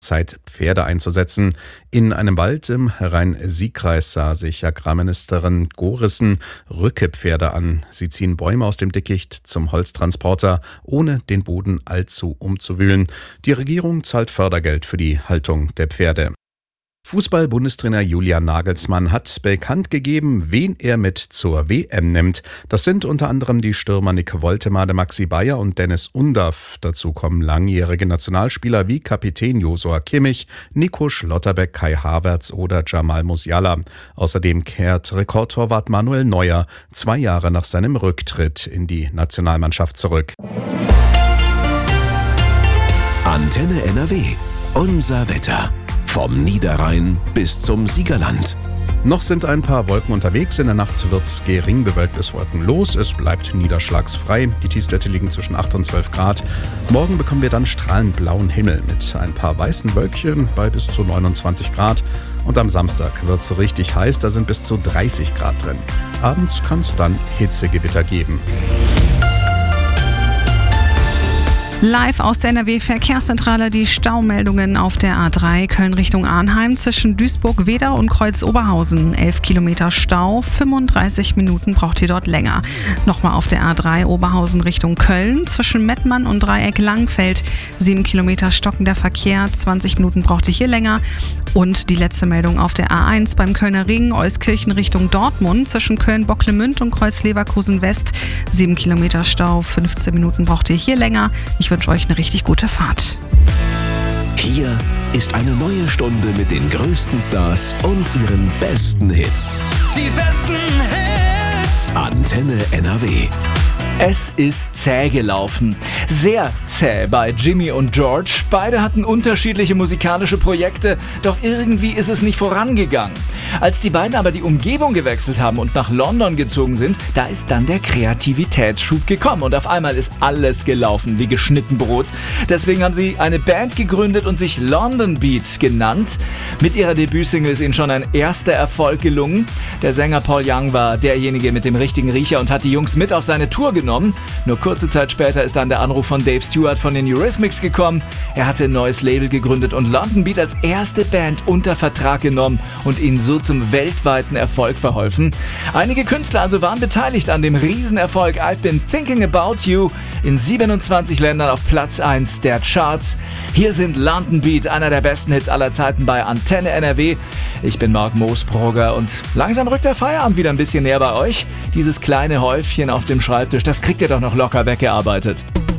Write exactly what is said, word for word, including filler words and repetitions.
Zeit, Pferde einzusetzen. In einem Wald im Rhein-Sieg-Kreis sah sich Agrarministerin Gorissen Rückepferde an. Sie ziehen Bäume aus dem Dickicht zum Holztransporter, ohne den Boden allzu umzuwühlen. Die Regierung zahlt Fördergeld für die Haltung der Pferde. Fußball-Bundestrainer Julian Nagelsmann hat bekannt gegeben, wen er mit zur W M nimmt. Das sind unter anderem die Stürmer Nick Woltemade, Maxi Bayer und Dennis Undaff. Dazu kommen langjährige Nationalspieler wie Kapitän Josua Kimmich, Nico Schlotterbeck, Kai Havertz oder Jamal Musiala. Außerdem kehrt Rekordtorwart Manuel Neuer zwei Jahre nach seinem Rücktritt in die Nationalmannschaft zurück. Antenne N R W. Unser Wetter. Vom Niederrhein bis zum Siegerland. Noch sind ein paar Wolken unterwegs. In der Nacht wird's gering bewölkt bis wolkenlos. Es bleibt niederschlagsfrei. Die Tiefstwerte liegen zwischen acht und zwölf Grad. Morgen bekommen wir dann strahlend blauen Himmel mit ein paar weißen Wölkchen bei bis zu neunundzwanzig Grad. Und am Samstag wird's richtig heiß. Da sind bis zu dreißig Grad drin. Abends kann es dann Hitzegewitter geben. Live aus der N R W-Verkehrszentrale die Staumeldungen auf der A drei Köln Richtung Arnheim zwischen Duisburg-Wedau und Kreuz-Oberhausen. elf Kilometer Stau, fünfunddreißig Minuten braucht ihr dort länger. Nochmal auf der A drei Oberhausen Richtung Köln zwischen Mettmann und Dreieck Langfeld. sieben Kilometer stockender Verkehr, zwanzig Minuten braucht ihr hier länger. Und die letzte Meldung auf der A eins beim Kölner Ring, Euskirchen Richtung Dortmund zwischen Köln-Bocklemünd und Kreuz-Leverkusen West. sieben Kilometer Stau, fünfzehn Minuten braucht ihr hier länger. Ich wünsche euch eine richtig gute Fahrt. Hier ist eine neue Stunde mit den größten Stars und ihren besten Hits. Die besten Hits. Antenne N R W. Es ist zäh gelaufen. Sehr zäh bei Jimmy und George. Beide hatten unterschiedliche musikalische Projekte, doch irgendwie ist es nicht vorangegangen. Als die beiden aber die Umgebung gewechselt haben und nach London gezogen sind, da ist dann der Kreativitätsschub gekommen und auf einmal ist alles gelaufen wie geschnitten Brot. Deswegen haben sie eine Band gegründet und sich London Beat genannt. Mit ihrer Debütsingle ist ihnen schon ein erster Erfolg gelungen. Der Sänger Paul Young war derjenige mit dem richtigen Riecher und hat die Jungs mit auf seine Tour genommen. Nur kurze Zeit später ist dann der Anruf von Dave Stewart von den Eurythmics gekommen. Er hatte ein neues Label gegründet und London Beat als erste Band unter Vertrag genommen und ihnen so zum weltweiten Erfolg verholfen. Einige Künstler also waren beteiligt an dem Riesenerfolg I've Been Thinking About You in siebenundzwanzig Ländern auf Platz eins der Charts. Hier sind London Beat, einer der besten Hits aller Zeiten bei Antenne N R W. Ich bin Marc Moosbrugger und langsam rückt der Feierabend wieder ein bisschen näher bei euch. Dieses kleine Häufchen auf dem Schreibtisch, das kriegt ihr doch noch locker weggearbeitet.